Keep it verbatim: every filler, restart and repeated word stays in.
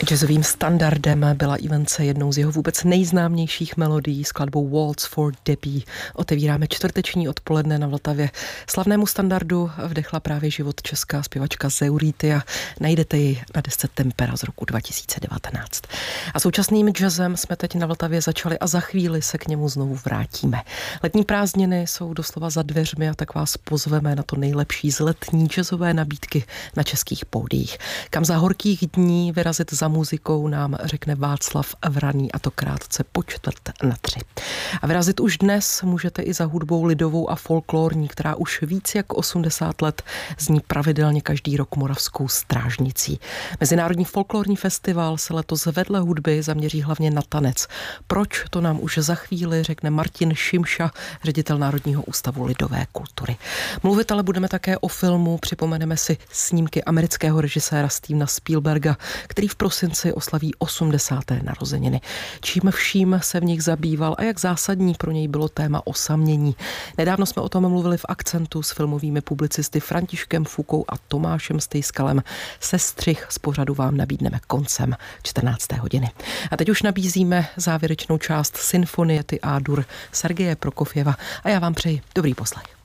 Jazzovým standardem byla Ivance jednou z jeho vůbec nejznámějších melodií skladbou Waltz for Debbie. Otevíráme čtvrteční odpoledne na Vltavě. Slavnému standardu vdechla právě život česká zpěvačka Zeurity a najdete ji na desce Tempera z roku dva tisíce devatenáct. A současným jazzem jsme teď na Vltavě začali a za chvíli se k němu znovu vrátíme. Letní prázdniny jsou doslova za dveřmi a tak vás pozveme na to nejlepší z letní jazzové nabídky na českých pódiích. Kam za horkých dní vyrazit za muzikou nám řekne Václav Vraný, a to krátce po čtvrt na tři. A vyrazit už dnes můžete i za hudbou lidovou a folklorní, která už víc jak osmdesát let zní pravidelně každý rok Moravskou strážnicí. Mezinárodní folklorní festival se letos vedle hudby zaměří hlavně na tanec. Proč, to nám už za chvíli řekne Martin Šimša, ředitel Národního ústavu lidové kultury. Mluvit ale budeme také o filmu, připomeneme si snímky amerického režiséra Stevena Spielberga, který v prosinci oslaví osmdesáté narozeniny. Čím vším se v nich zabýval a jak zásadní pro něj bylo téma osamění. Nedávno jsme o tom mluvili v Akcentu s filmovými publicisty Františkem Fukou a Tomášem Stejskalem. Sestřih z pořadu vám nabídneme koncem čtrnácté hodiny. A teď už nabízíme závěrečnou část Sinfonie ty A-dur Sergeje Prokofjeva a já vám přeji dobrý poslech.